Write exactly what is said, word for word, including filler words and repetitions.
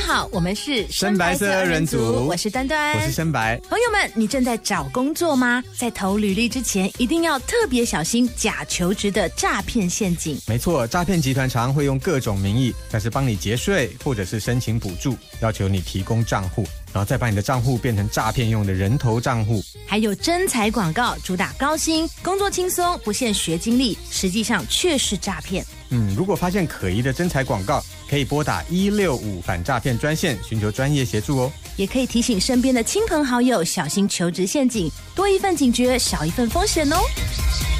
好，我们是深白色二人组， 我是端端， 我是深白。 朋友们，你正在找工作吗？在投履历之前，一定要特别小心假求职的诈骗陷阱。 没错，诈骗集团常会用各种名义，像是帮你节税，或者是申请补助，要求你提供账户，然后再把你的账户变成诈骗用的人头账户。 还有真才广告，主打高薪，工作轻松，不限学经历，实际上却是诈骗。 嗯，如果发现可疑的真才广告，可以拨打一六五反诈骗专线，寻求专业协助哦。 也可以提醒身边的亲朋好友小心求职陷阱，多一份警觉，少一份风险哦。